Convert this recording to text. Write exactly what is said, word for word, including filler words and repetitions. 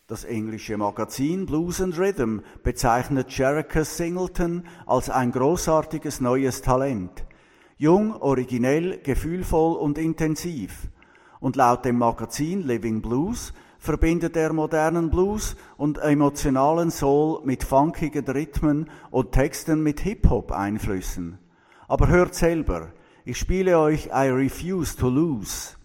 Das englische Magazin Blues and Rhythm bezeichnet Jericus Singleton als ein großartiges neues Talent. Jung, originell, gefühlvoll und intensiv. Und laut dem Magazin Living Blues verbindet er modernen Blues und emotionalen Soul mit funkigen Rhythmen und Texten mit Hip-Hop-Einflüssen. Aber hört selber, ich spiele euch I Refuse to Lose.